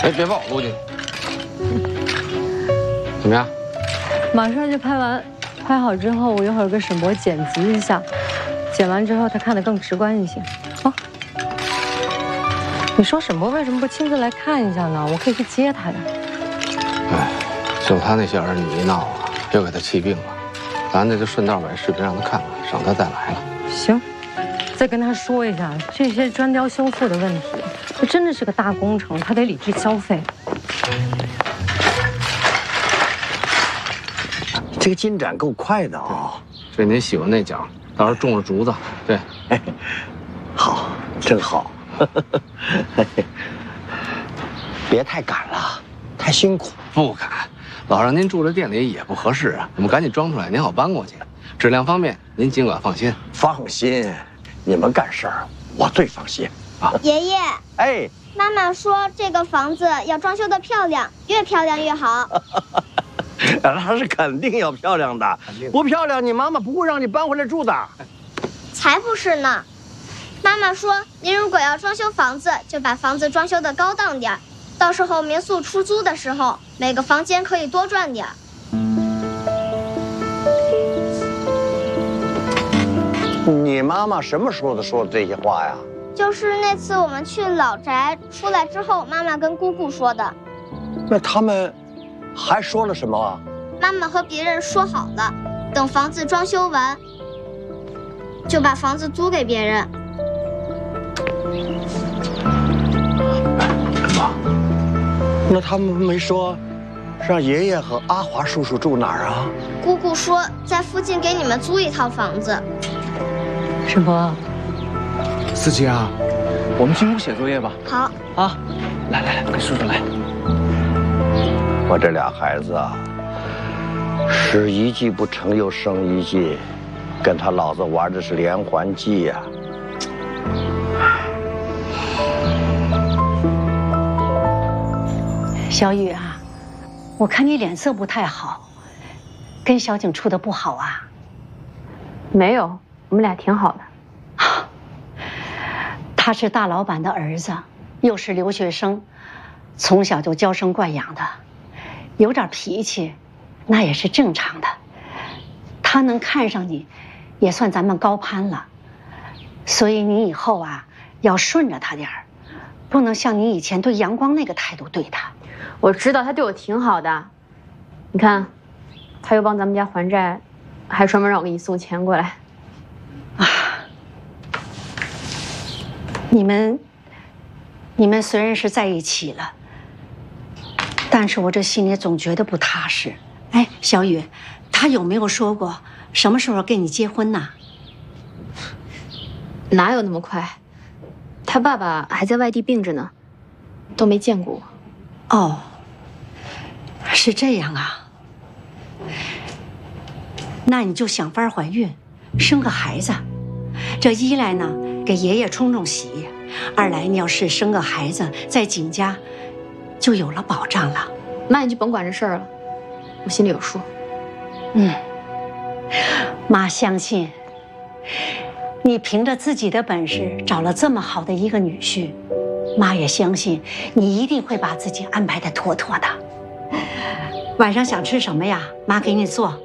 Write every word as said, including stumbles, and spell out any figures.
哎，别把我录进去。怎么样？ 马上就拍完，拍好之后我一会儿跟沈博剪辑一下，剪完之后他看得更直观一些。啊，你说沈博为什么不亲自来看一下呢？我可以去接他呀。 哎，就他那些儿女一闹啊，又给他气病了。咱这就顺道把视频让他看看，省得再来了。 行，再跟他说一下，这些砖雕修复的问题，这真的是个大工程，他得理智消费。 这个进展够快的啊、哦！ 这您喜欢那奖，到时候种了竹子。对， 哎，好，真好。别太赶了，太辛苦。 不赶，老让您住在店里也不合适啊。我们赶紧装出来，您好搬过去。质量方面，您尽管放心。 放心，你们干事儿，我最放心啊。 爷爷， 哎， 妈妈说这个房子要装修得漂亮，越漂亮越好。 那是肯定要漂亮的，不漂亮，你妈妈不会让你搬回来住的。 才不是呢！妈妈说，您如果要装修房子，就把房子装修得高档点儿，到时候民宿出租的时候，每个房间可以多赚点儿。 你妈妈什么时候说的这些话呀？ 就是那次我们去老宅出来之后，妈妈跟姑姑说的。 那他们还说了什么啊？ 妈妈和别人说好了，等房子装修完，就把房子租给别人。 妈，那他们没说让爷爷和阿华叔叔住哪儿啊？ 姑姑说在附近给你们租一套房子。 沈博， 思琪啊，我们进屋写作业吧。 好啊，来来来，跟叔叔来。 我这俩孩子啊，是一计不成又生一计，跟他老子玩的是连环计呀、 啊。小雨啊，我看你脸色不太好，跟小景处得不好啊？ 没有，我们俩挺好的。 他是大老板的儿子，又是留学生，从小就娇生惯养的。有点脾气，那也是正常的。他能看上你，也算咱们高攀了。所以你以后啊，要顺着他点儿，不能像你以前对阳光那个态度对他。 我知道他对我挺好的，你看，他又帮咱们家还债，还专门让我给你送钱过来。 啊，你们，你们虽然是在一起了。但是我这心里总觉得不踏实。哎，小雨，他有没有说过什么时候跟你结婚呢？ 哪有那么快？他爸爸还在外地病着呢，都没见过我。 哦，是这样啊。那你就想法怀孕，生个孩子。这一来呢，给爷爷冲冲喜；二来你要是生个孩子，在景家就有了保障了。 妈，你就甭管这事儿了，我心里有数。 嗯，妈相信你凭着自己的本事找了这么好的一个女婿，妈也相信你一定会把自己安排得妥妥的。晚上想吃什么呀？妈给你做。